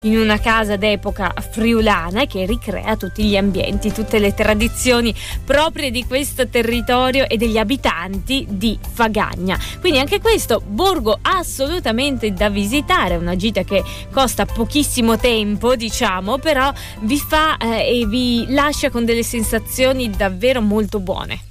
in una casa d'epoca friulana che ricrea tutti gli ambienti, tutte le tradizioni proprie di questo territorio e degli abitanti di Fagagna. Quindi anche questo borgo assolutamente da visitare, una gita che costa pochissimo tempo, diciamo, però vi fa e vi lascia con delle sensazioni davvero molto buone.